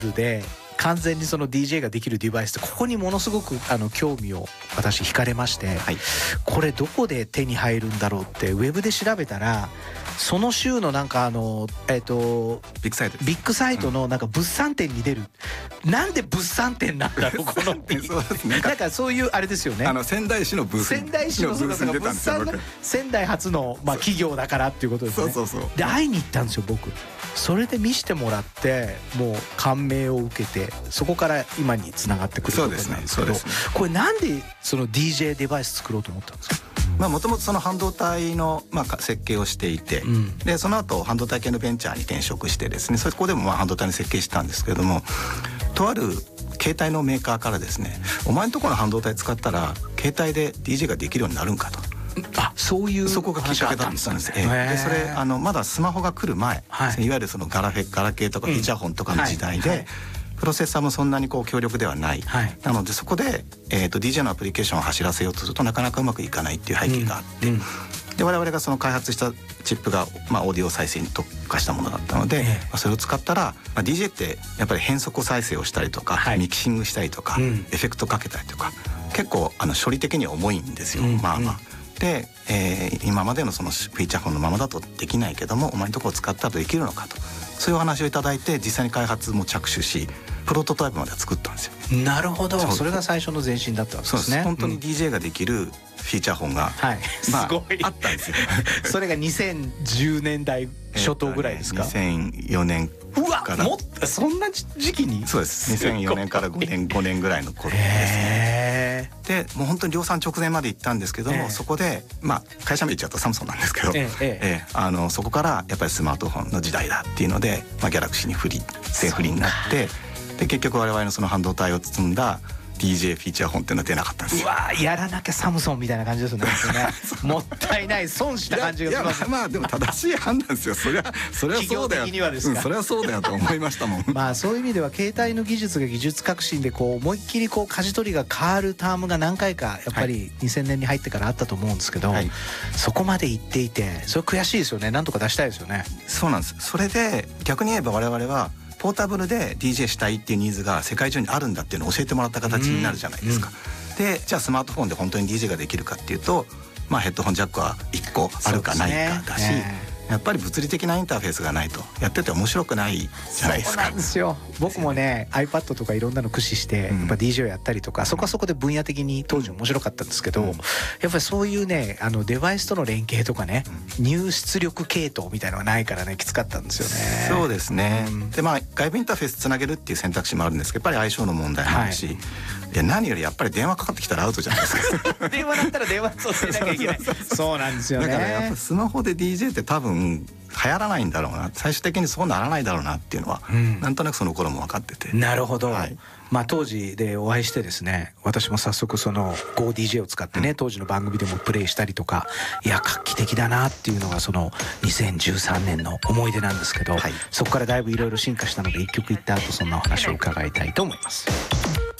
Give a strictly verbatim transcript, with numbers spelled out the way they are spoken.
で完全にその ディージェー ができるデバイスって、ここにものすごくあの興味を私惹かれまして、はい、これどこで手に入るんだろうってウェブで調べたら、その週のなんかあのえっとビッグサイトビッグサイトのなんか物産展に出る、うん、なんで物産展なんだろうこのそうですね、 なんかそういうあれですよね、 あの仙台市のブース仙台市のブースに出たんですよ。仙台初のまあ企業だからっていうことですね。 そうそうそう。 で会いに行ったんですよ僕。それで見せてもらってもう感銘を受けて、そこから今につながってくるところなんですけど、これなんでその ディージェー デバイス作ろうと思ったんですか？ まあもともとその半導体のまあ設計をしていて、うん、でその後半導体系のベンチャーに転職してですね、そこでもまあ半導体の設計したんですけれども、とある携帯のメーカーからですね、お前のところの半導体使ったら携帯で ディージェー ができるようになるんかと。 あ、そういうそこがきっかけだったんです。えー、でそれあのまだスマホが来る前、はい、いわゆるそのガラフェガラケーとかフィーチャーフォンとかの時代で、うんはいはい、プロセッサーもそんなにこう強力ではない、はい、なのでそこで、えー、と ディージェー のアプリケーションを走らせようとするとなかなかうまくいかないっていう背景があって、うんうん、で我々がその開発したチップが、まあ、オーディオ再生に特化したものだったので、えーまあ、それを使ったら、まあ、ディージェー ってやっぱり変速再生をしたりとか、はい、ミキシングしたりとか、うん、エフェクトかけたりとか結構あの処理的には重いんですよ、うん、まあまあ。で、えー、今までのそのフィーチャーフォンのままだとできないけども、お前のところを使ったらできるのかと、そういうお話をいただいて実際に開発も着手し、プロトタイプまで作ったんですよ。 なるほど、それが最初の前進だったわけですね。 そうです、本当に ディージェー ができるフィーチャーフォンが、 はい、 まあ、 すごいあったんですよそれがにせんじゅうねんだい初頭ぐらいですか？ にせんよねんから。 うわ、もっそんな時期に？ そうです、にせんよねんからごねんごねんぐらいの頃ですね。でもう本当に量産直前まで行ったんですけども、えー、そこで、まあ、会社名言っちゃうとサムソンなんですけど、えーえー、あのそこからやっぱりスマートフォンの時代だっていうので、まあ、ギャラクシーに振り全振りになって、で結局我々のその半導体を包んだディージェー フィーチャーフォンっていうのは出なかったんですよ。 うわやらなきゃサムソンみたいな感じですねもったいない、損した感じがします。 いやいや、まあ、まあでも正しい判断ですよそれはそれはそうだよ、 企業的にはですか、 うん、それはそうだよと思いましたもんまあそういう意味では携帯の技術が技術革新でこう思いっきりこう舵取りが変わるタームが何回かやっぱりにせんねんに入ってからあったと思うんですけど、はい、そこまで行っていてそれ悔しいですよね。なんとか出したいですよね。 そうなんです。それで逆に言えば我々はポータブルで ディージェー したいっていうニーズが世界中にあるんだっていうのを教えてもらった形になるじゃないですか、うんうん、でじゃあスマートフォンで本当に ディージェー ができるかっていうと、まあ、ヘッドホンジャックはいっこあるかないかだし、ね、やっぱり物理的なインターフェースがないとやってて面白くないじゃないですか。 そうなんですよ。僕もね iPad とかいろんなの駆使して、うん、やっぱ ディージェー をやったりとか、そこはそこで分野的に当時面白かったんですけど、うん、やっぱりそういうねあのデバイスとの連携とかね、うん、入出力系統みたいなのがないからねきつかったんですよね。 そうですね、うん、でまあ外部インターフェースつなげるっていう選択肢もあるんですけど、やっぱり相性の問題もあるし、はい、いや何よりやっぱり電話かかってきたらアウトじゃないですか電話だったら電話そうせなきゃいけないそうなんですよね。 だからやっぱスマホで ディージェー って多分流行らないんだろうな、最終的にそうならないだろうなっていうのは、うん、なんとなくその頃も分かってて。 なるほど、 はい、 まあ当時でお会いしてですね、私も早速その ゴーディージェー を使ってね、うん、当時の番組でもプレイしたりとか、いや画期的だなっていうのがそのにせんじゅうさんねんの思い出なんですけど、はい、そこからだいぶいろいろ進化したので一曲いった後そんなお話を伺いたいと思います。